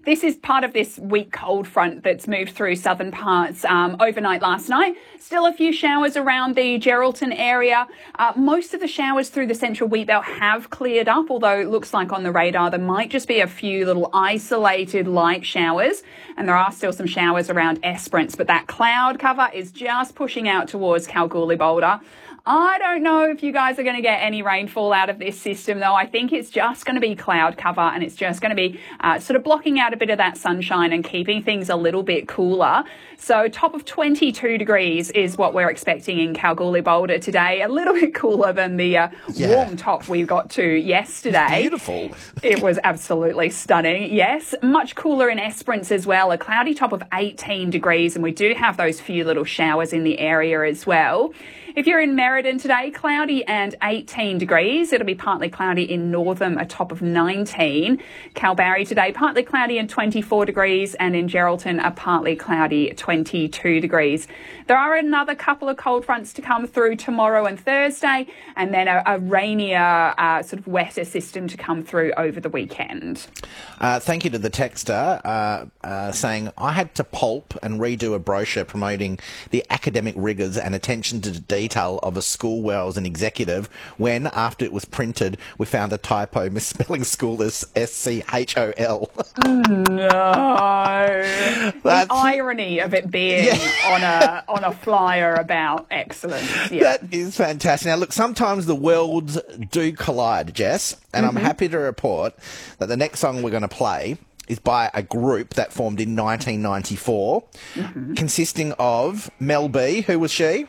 This is part of this weak cold front that's moved through southern parts overnight last night. Still a few showers around the Geraldton area. Most of the showers through the central Wheatbelt have cleared up, although it looks like on the radar there might just be a few little isolated light showers. And there are still some showers around Esperance, but that cloud cover is just pushing out towards Kalgoorlie-Boulder. I don't know if you guys are going to get any rainfall out of this system, though. I think it's just going to be cloud cover, and it's just going to be sort of blocking out a bit of that sunshine and keeping things a little bit cooler. So top of 22 degrees is what we're expecting in Kalgoorlie-Boulder today. A little bit cooler than the warm top we got to yesterday. It's beautiful. It was absolutely stunning. Yes, much cooler in Esperance as well. A cloudy top of 18 degrees, and we do have those few little showers in the area as well. If you're in Merredin today, cloudy and 18 degrees. It'll be partly cloudy in Northam, a top of 19. Kalbarri today, partly cloudy and 24 degrees, and in Geraldton, a partly cloudy 22 degrees. There are another couple of cold fronts to come through tomorrow and Thursday, and then a rainier, sort of wetter system to come through over the weekend. Thank you to the texter saying, I had to pulp and redo a brochure promoting the academic rigours and attention to detail of a school where I was an executive when, after it was printed, we found a typo misspelling school as SCHOL. No. The irony of it being on a flyer about excellence. Yeah. That is fantastic. Now, look, sometimes the worlds do collide, Jess, and I'm happy to report that the next song we're going to play is by a group that formed in 1994, consisting of Mel B. Who was she?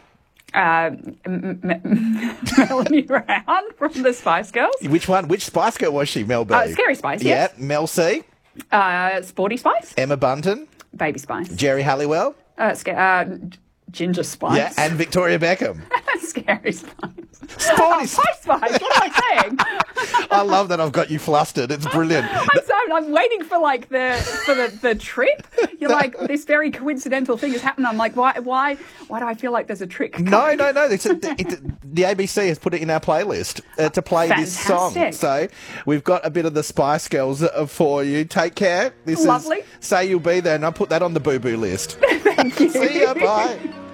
Melanie Brown from the Spice Girls. Which one? Which Spice Girl was she, Mel B? Scary Spice, yes. Yeah, Mel C. Sporty Spice. Emma Bunton. Baby Spice. Jerry Halliwell. Ginger Spice. Yeah, and Victoria Beckham. Scary Spice. Sporty Spice. What am I saying? I love that I've got you flustered. It's brilliant. I'm waiting for like the trip. You're like, this very coincidental thing has happened. I'm like, why do I feel like there's a trick coming? No. The ABC has put it in our playlist to play this song. So we've got a bit of the Spice Girls for you. Take care. This Lovely. is Say You'll Be There, and I'll put that on the boo-boo list. Thank you. See ya. Bye.